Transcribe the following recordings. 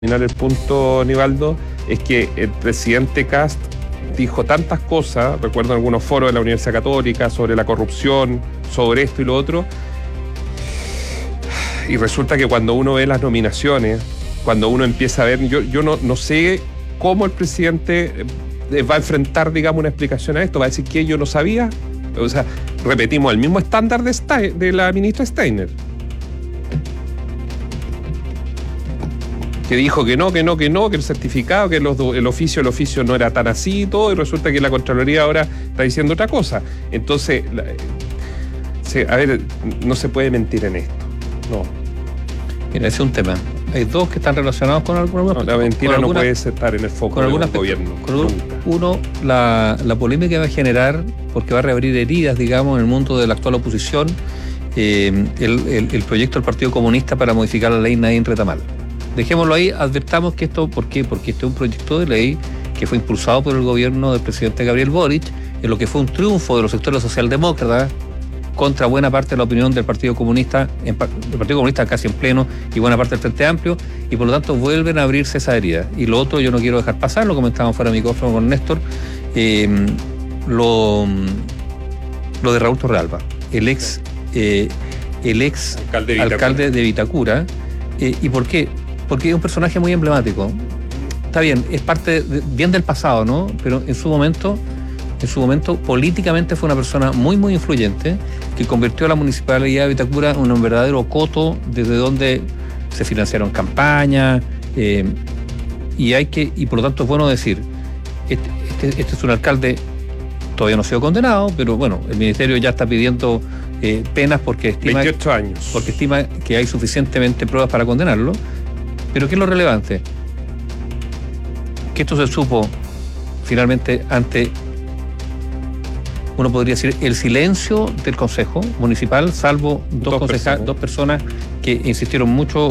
terminar el punto, Nivaldo, es que el presidente Kast dijo tantas cosas, recuerdo en algunos foros de la Universidad Católica, sobre la corrupción, sobre esto y lo otro, y resulta que cuando uno ve las nominaciones, cuando uno empieza a ver, yo no sé cómo el presidente va a enfrentar, digamos, una explicación a esto, va a decir que yo no sabía, o sea, repetimos el mismo estándar de la ministra Steiner, que dijo que el certificado, que el oficio no era tan así y todo, y resulta que la Contraloría ahora está diciendo otra cosa. Entonces, a ver, no se puede mentir en esto. No. Mira, ese es un tema. Hay dos que están relacionados con algunos. No, la mentira no puede estar en el foco del gobierno. Uno, la polémica va a generar, porque va a reabrir heridas, digamos, en el mundo de la actual oposición, el proyecto del Partido Comunista para modificar la ley Nadie-Retamal. Dejémoslo ahí, advertamos que esto, ¿por qué? Porque este es un proyecto de ley que fue impulsado por el gobierno del presidente Gabriel Boric, en lo que fue un triunfo de los sectores socialdemócratas contra buena parte de la opinión del Partido Comunista, casi en pleno, y buena parte del Frente Amplio, y por lo tanto vuelven a abrirse esa herida. Y lo otro yo no quiero dejar pasar, lo comentábamos fuera de micrófono con Néstor, lo de Raúl Torrealba, el ex alcalde de Vitacura. ¿Y por qué? Porque es un personaje muy emblemático. Está bien, es parte bien del pasado, ¿no? Pero en su momento políticamente fue una persona muy, muy influyente que convirtió a la municipalidad de Vitacura en un verdadero coto desde donde se financiaron campañas, y por lo tanto es bueno decir, este es un alcalde, todavía no ha sido condenado, pero bueno, el ministerio ya está pidiendo penas porque estima 28 años. Porque estima que hay suficientemente pruebas para condenarlo. Pero ¿qué es lo relevante? Que esto se supo finalmente ante, uno podría decir, el silencio del Consejo Municipal, salvo dos personas que insistieron mucho,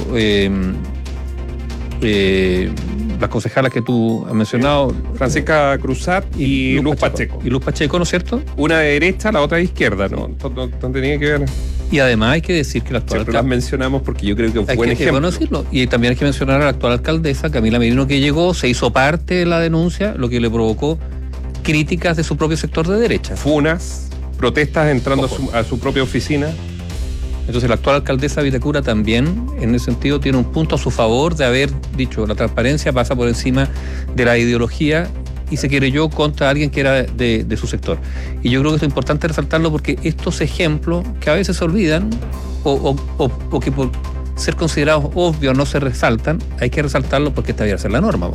las concejalas que tú has mencionado, Francisca Cruzat y Luz Pacheco. Y Luz Pacheco, ¿no es cierto? Una de derecha, la otra de izquierda, ¿no? No tenía que ver. Y además hay que decir que la actual siempre las mencionamos porque yo creo que fue buen ejemplo. Es bueno decirlo. Y también hay que mencionar a la actual alcaldesa, Camila Merino, que llegó, se hizo parte de la denuncia, lo que le provocó críticas de su propio sector de derecha. Funas, protestas entrando a su propia oficina. Entonces la actual alcaldesa de Vitacura también, en ese sentido, tiene un punto a su favor de haber dicho la transparencia pasa por encima de la ideología y se querelló contra alguien que era de su sector. Y yo creo que esto es importante resaltarlo porque estos ejemplos que a veces se olvidan o que por ser considerados obvios no se resaltan, hay que resaltarlo porque esta debería ser la norma.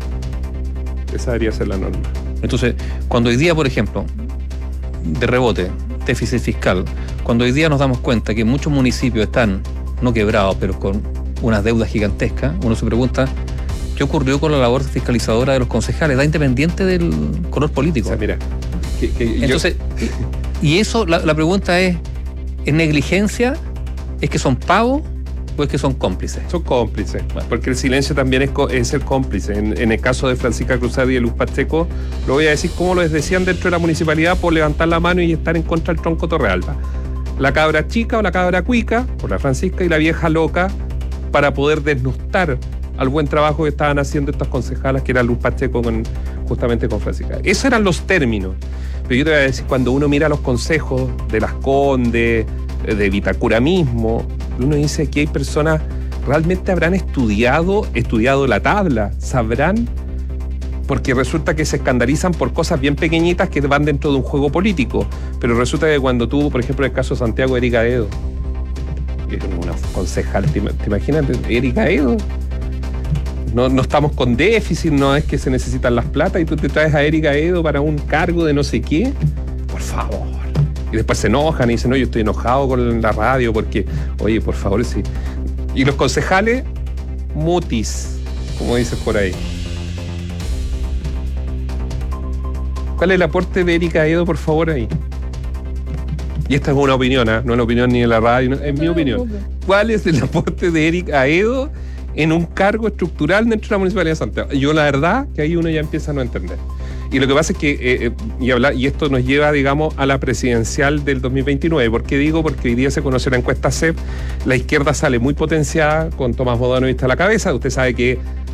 Esa debería ser la norma. Entonces, cuando hoy día, por ejemplo, de rebote, déficit fiscal, cuando hoy día nos damos cuenta que muchos municipios están, no quebrados, pero con unas deudas gigantescas, uno se pregunta, ¿qué ocurrió con la labor fiscalizadora de los concejales? Da independiente del color político. O sea, mira, entonces, y eso, la pregunta es negligencia? ¿Es que son pavos o es que son cómplices? Son cómplices, porque el silencio también es ser cómplice. En el caso de Francisca Cruzat y de Luz Pacheco, lo voy a decir como lo decían dentro de la municipalidad por levantar la mano y estar en contra del tronco Torrealba. La cabra chica o la cabra cuica, por la Francisca, y la vieja loca, para poder desnudar al buen trabajo que estaban haciendo estas concejalas, que era Luz Pacheco justamente con Francisca. Esos eran los términos. Pero yo te voy a decir, cuando uno mira los consejos de Las Condes, de Vitacura mismo, uno dice que hay personas realmente habrán estudiado la tabla, sabrán, porque resulta que se escandalizan por cosas bien pequeñitas que van dentro de un juego político. Pero resulta que cuando tú, por ejemplo, en el caso de Santiago, Erika Edo, que es una concejal, ¿te imaginas? Erika Edo. No estamos con déficit, no es que se necesitan las platas y tú te traes a Erika Edo para un cargo de no sé qué. Por favor. Y después se enojan y dicen, no, yo estoy enojado con la radio porque, oye, por favor, sí. Y los concejales, mutis, como dices por ahí. ¿Cuál es el aporte de Erika Edo, por favor, ahí? Y esta es una opinión, no es una opinión ni de la radio, es mi opinión. ¿Cuál es el aporte de Erika Edo en un cargo estructural dentro de la Municipalidad de Santiago? Yo la verdad que ahí uno ya empieza a no entender. Y lo que pasa es que, y esto nos lleva, digamos, a la presidencial del 2029. ¿Por qué digo? Porque hoy día se conoce la encuesta CEP, la izquierda sale muy potenciada con Tomás Bodanovich a la cabeza. Usted sabe que